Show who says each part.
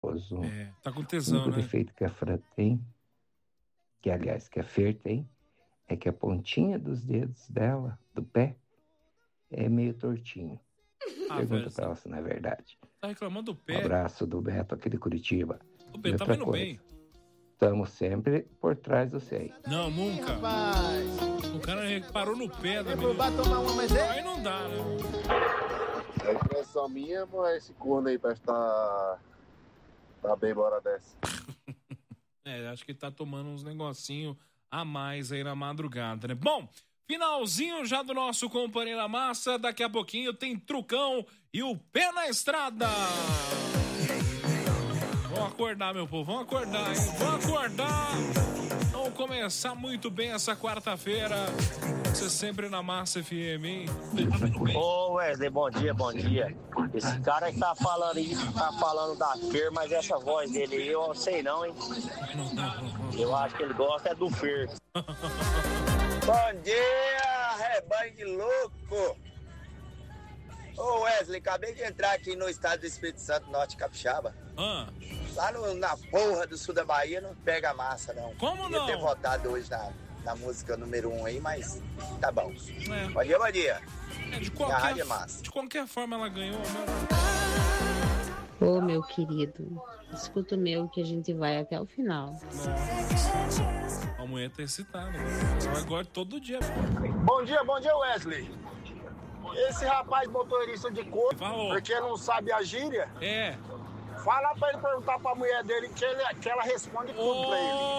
Speaker 1: Tá com
Speaker 2: O
Speaker 1: tesão,
Speaker 2: único
Speaker 1: né?
Speaker 2: defeito que a Fran tem, que a Fer tem, é que a pontinha dos dedos dela, do pé, é meio tortinho. Pergunta
Speaker 1: velho,
Speaker 2: pra ela se não é verdade.
Speaker 1: tá reclamando do
Speaker 2: Um
Speaker 1: pé.
Speaker 2: abraço do Beto aqui de Curitiba.
Speaker 1: O
Speaker 2: E
Speaker 1: Beto tá
Speaker 2: outra
Speaker 1: vendo
Speaker 2: coisa,
Speaker 1: bem.
Speaker 2: estamos sempre por trás do CEI.
Speaker 1: Não, nunca. O cara parou no pé da menina. Aí não dá, né?
Speaker 3: É impressão minha, mas esse corno aí parece tá bem bora dessa.
Speaker 1: Acho que ele tá tomando uns negocinho a mais aí na madrugada, né? Bom, finalzinho já do nosso Companhia da Massa. Daqui a pouquinho tem Trucão e o Pé na Estrada. Vamos acordar, meu povo. Vamos acordar, hein? Vamos acordar. Vamos começar muito bem essa quarta-feira. Você sempre na Massa FM, hein?
Speaker 4: Ô Wesley, bom dia, bom dia. Esse cara que tá falando isso, tá falando da Fer, mas essa voz dele aí eu não sei não, hein? Eu acho que ele gosta é do Fer.
Speaker 5: Bom dia, rebanho de louco! Ô Wesley, acabei de entrar aqui no estado do Espírito Santo, Norte Capixaba. Lá na porra do sul da Bahia não pega massa, não.
Speaker 1: Como não?
Speaker 5: Ia ter votado hoje na música número 1 aí, mas tá bom.
Speaker 1: É.
Speaker 5: Bom dia, bom dia.
Speaker 1: De
Speaker 5: A rádio é massa.
Speaker 1: de qualquer forma ela ganhou, né?
Speaker 6: Ô, meu querido, escuta o meu que a gente vai até o final.
Speaker 1: A mulher tá excitada. Agora todo dia.
Speaker 7: Bom dia, Wesley. Esse rapaz motorista de corpo, porque não sabe a gíria, fala pra ele perguntar pra mulher dele que ela responde tudo pra ele.